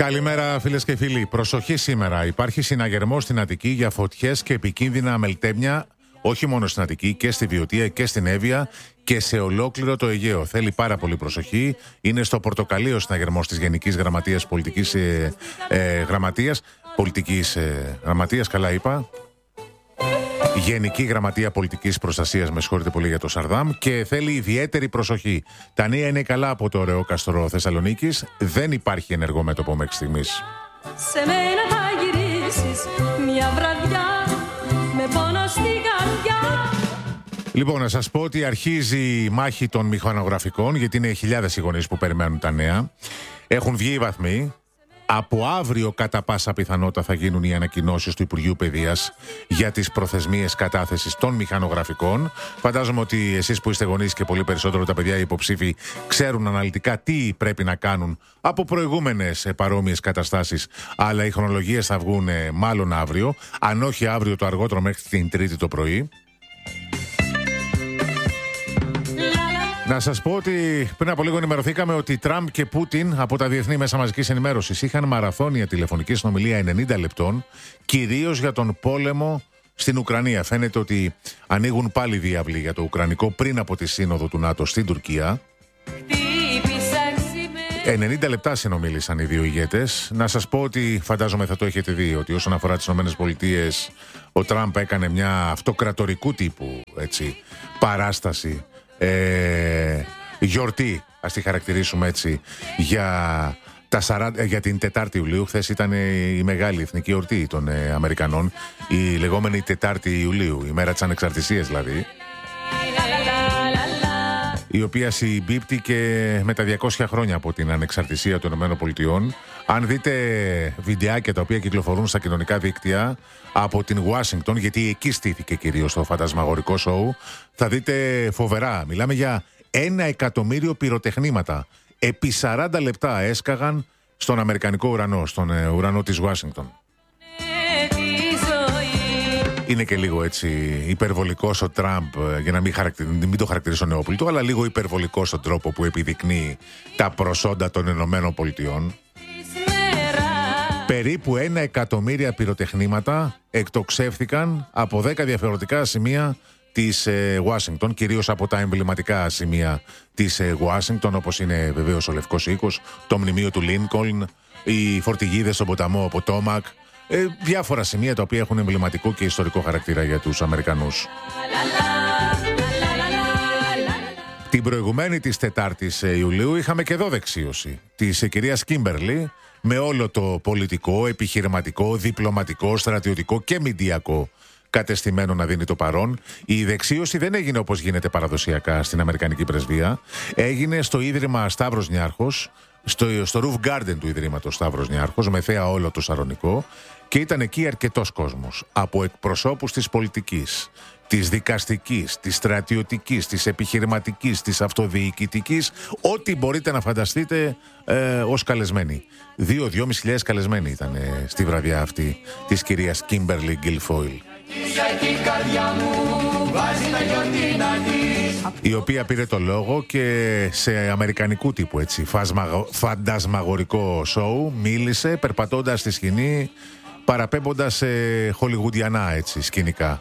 Καλημέρα φίλες και φίλοι. Προσοχή σήμερα. Υπάρχει συναγερμός στην Αττική για φωτιές και επικίνδυνα αμελτέμια, όχι μόνο στην Αττική και στη Βιωτία και στην Εύβοια και σε ολόκληρο το Αιγαίο. Θέλει πάρα πολύ προσοχή. Είναι στο Πορτοκαλί ο συναγερμός της Γενικής Γραμματείας Πολιτικής Γραμματείας, καλά είπα. Γενική Γραμματεία Πολιτικής Προστασίας, με συγχωρείτε πολύ για το Σαρδάμ, και θέλει ιδιαίτερη προσοχή. Τα νέα είναι καλά από το ωραίο κάστρο Θεσσαλονίκης. Δεν υπάρχει ενεργό μέτωπο μέχρι στιγμής. Σε μένα θα γυρίσεις μια βραδιά με πόνο στην καρδιά. Λοιπόν, να σας πω ότι αρχίζει η μάχη των μηχανογραφικών, γιατί είναι χιλιάδες οι γονείς που περιμένουν τα νέα. Έχουν βγει οι βαθμοί. Από αύριο κατά πάσα πιθανότητα θα γίνουν οι ανακοινώσεις του Υπουργείου Παιδείας για τις προθεσμίες κατάθεσης των μηχανογραφικών. Φαντάζομαι ότι εσείς που είστε γονείς και πολύ περισσότερο τα παιδιά οι υποψήφοι ξέρουν αναλυτικά τι πρέπει να κάνουν από προηγούμενες παρόμοιες καταστάσεις, αλλά οι χρονολογίες θα βγουν μάλλον αύριο, αν όχι αύριο το αργότερο μέχρι την Τρίτη το πρωί. Να σας πω ότι πριν από λίγο ενημερωθήκαμε ότι Τραμπ και Πούτιν από τα διεθνή μέσα μαζικής ενημέρωσης είχαν μαραθώνια τηλεφωνική συνομιλία 90 λεπτών, κυρίως για τον πόλεμο στην Ουκρανία. Φαίνεται ότι ανοίγουν πάλι διάβλοι για το Ουκρανικό πριν από τη σύνοδο του ΝΑΤΟ στην Τουρκία. 90 λεπτά συνομίλησαν οι δύο ηγέτες. Να σας πω ότι φαντάζομαι θα το έχετε δει ότι όσον αφορά τις ΗΠΑ, ο Τραμπ έκανε μια αυτοκρατορικού τύπου παράσταση. Γιορτή, ας τη χαρακτηρίσουμε έτσι, για την 4η Ιουλίου. Χθες ήταν η μεγάλη εθνική γιορτή των Αμερικανών, η λεγόμενη 4η Ιουλίου, η μέρα της ανεξαρτησίας δηλαδή, η οποία συμπίπτει και με τα 200 χρόνια από την ανεξαρτησία των ΗΠΑ. Αν δείτε βιντεάκια τα οποία κυκλοφορούν στα κοινωνικά δίκτυα από την Ουάσιγκτον, γιατί εκεί στήθηκε κυρίως το φαντασμαγορικό σοου, θα δείτε φοβερά. Μιλάμε για 1 εκατομμύριο πυροτεχνήματα. Επί 40 λεπτά έσκαγαν στον αμερικανικό ουρανό, στον ουρανό της Ουάσιγκτον. Είναι και λίγο έτσι υπερβολικός ο Τραμπ, για να μην το χαρακτηρίσω νεόπλητο, αλλά λίγο υπερβολικός στον τρόπο που επιδεικνύει τα προσόντα των Ηνωμένων Πολιτειών. Περίπου 1 εκατομμύρια πυροτεχνήματα εκτοξεύθηκαν από 10 διαφορετικά σημεία της Ουάσιγκτον, κυρίως από τα εμβληματικά σημεία της Ουάσιγκτον, όπως είναι βεβαίως ο Λευκός Οίκος, το μνημείο του Λίνκολν, οι φορτηγίδες στον ποταμό Ποτόμακ, διάφορα σημεία τα οποία έχουν εμβληματικό και ιστορικό χαρακτήρα για τους Αμερικανούς. Την προηγουμένη της 4ης Ιουλίου είχαμε και εδώ δεξίωση της κυρίας Κίμπερλι, με όλο το πολιτικό, επιχειρηματικό, διπλωματικό, στρατιωτικό και μηντιακό κατεστημένο να δίνει το παρόν. Η δεξίωση δεν έγινε όπως γίνεται παραδοσιακά στην Αμερικανική Πρεσβεία. Έγινε στο Ίδρυμα Σταύρος Νιάρχος, στο Roof Garden του Ιδρύματος Σταύρος Νιάρχος, με θέα όλο το Σαρονικό, και ήταν εκεί αρκετός κόσμος από εκπροσώπους της πολιτικής, της δικαστικής, της στρατιωτικής, της επιχειρηματικής, της αυτοδιοικητικής, ό,τι μπορείτε να φανταστείτε ως καλεσμένοι. 2.500 καλεσμένοι ήταν στη βραδιά αυτή της κυρίας Κίμπερλι Γκίλφόιλ, η οποία πήρε το λόγο και σε αμερικανικού τύπου φαντασμαγορικό σοου μίλησε περπατώντας στη σκηνή, παραπέμποντας σε χολιγουντιανά σκηνικά.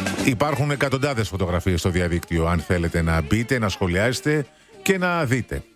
Υπάρχουν εκατοντάδες φωτογραφίες στο διαδίκτυο, αν θέλετε να μπείτε, να σχολιάσετε και να δείτε.